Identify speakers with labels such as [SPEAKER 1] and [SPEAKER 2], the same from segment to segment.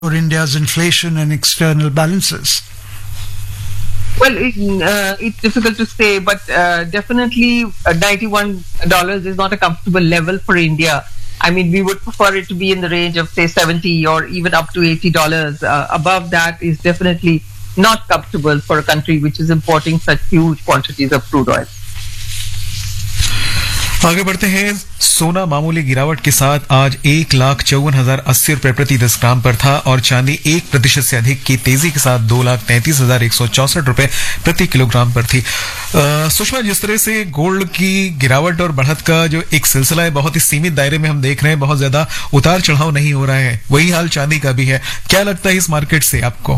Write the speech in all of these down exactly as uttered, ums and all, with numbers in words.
[SPEAKER 1] for India's inflation and external balances?
[SPEAKER 2] Well, it, uh, it's difficult to say, but uh, definitely uh, ninety-one dollars is not a comfortable level for India. I mean, we would prefer it to be in the range of, say, seventy or even up to eighty dollars. Uh, above that is definitely not comfortable for a country which is importing such huge quantities of crude oil.
[SPEAKER 3] आगे बढ़ते हैं. सोना मामूली गिरावट के साथ आज एक लाख चौवन हजार अस्सी रुपए प्रति दस ग्राम पर था और चांदी एक प्रतिशत से अधिक की तेजी के साथ दो लाख तैंतीस हजार एक सौ चौसठ रुपए प्रति किलोग्राम पर थी. सुषमा, जिस तरह से गोल्ड की गिरावट और बढ़त का जो एक सिलसिला है बहुत ही सीमित दायरे में हम देख रहे हैं, बहुत ज्यादा उतार चढ़ाव नहीं हो रहा है, वही हाल चांदी का भी है. क्या लगता है इस मार्केट से आपको?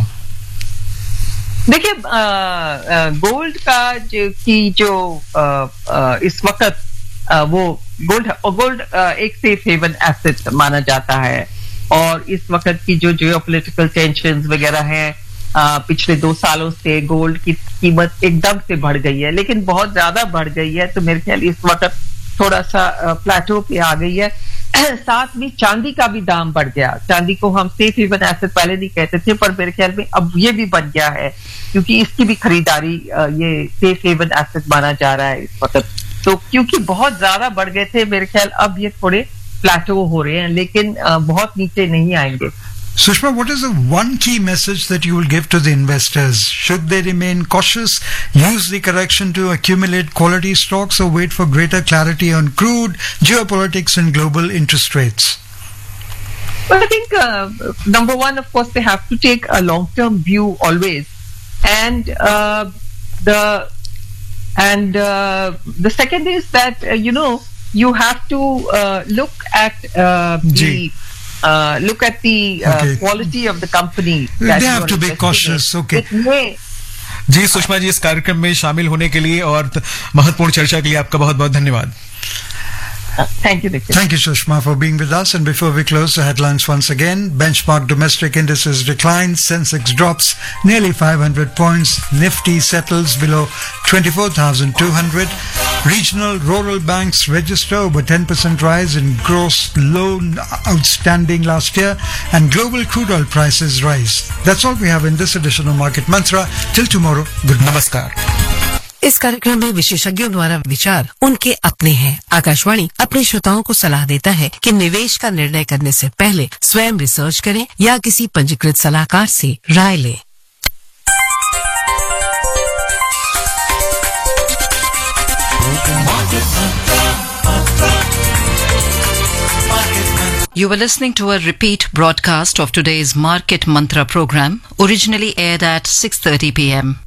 [SPEAKER 2] देखिए, गोल्ड का जो की जो आ, आ, इस वक्त आ, वो गोल्ड गोल्ड एक सेफ हेवन एसेट माना जाता है और इस वक्त की जो जियोपॉलिटिकल टेंशंस वगैरह हैं, पिछले दो सालों से गोल्ड की कीमत एकदम से बढ़ गई है, लेकिन बहुत ज्यादा बढ़ गई है. तो मेरे ख्याल इस वक्त थोड़ा सा प्लेटो पे आ गई है. साथ में चांदी का भी दाम बढ़ गया. चांदी को हम सेफ हेवन एसेट पहले नहीं कहते थे, पर मेरे ख्याल में अब ये भी बन गया है क्योंकि इसकी भी खरीदारी ये सेफ हेवन एसेट माना जा रहा है इस वक्त. तो क्योंकि बहुत ज्यादा बढ़ गए थे, मेरे ख्याल अब ये थोड़े प्लेटो हो रहे हैं, लेकिन बहुत नीचे नहीं आएंगे.
[SPEAKER 1] Sushma, what is the one key message that you will give to the investors? Should they remain cautious, use the correction to accumulate quality stocks, or wait for greater clarity on crude, geopolitics and global interest rates?
[SPEAKER 2] Well, I think uh, number one, of course, they have to take a long-term view always, and uh, the and uh, the second is that uh, you know you have to uh, look at uh, the uh, look at the uh, okay. quality of the company.
[SPEAKER 1] They have to be cautious. Okay.
[SPEAKER 3] Ji Sushma ji, इस कार्यक्रम में शामिल होने के लिए और महत्वपूर्ण चर्चा के लिए आपका बहुत बहुत धन्यवाद.
[SPEAKER 2] Uh, thank you, Nikhil.
[SPEAKER 1] Thank you, Sushma, for being with us. And before we close, the headlines once again. Benchmark domestic indices decline. Sensex drops nearly five hundred points. Nifty settles below twenty-four thousand two hundred. Regional rural banks register over ten percent rise in gross loan outstanding last year. And global crude oil prices rise. That's all we have in this edition of Market Mantra. Till tomorrow, good night.
[SPEAKER 3] Namaskar.
[SPEAKER 4] इस कार्यक्रम में विशेषज्ञों द्वारा विचार उनके अपने हैं. आकाशवाणी अपने श्रोताओं को सलाह देता है कि निवेश का निर्णय करने से पहले स्वयं रिसर्च करें या किसी पंजीकृत सलाहकार से राय लें.
[SPEAKER 5] You were listening to a repeat broadcast of today's Market Mantra program, originally aired at six thirty p m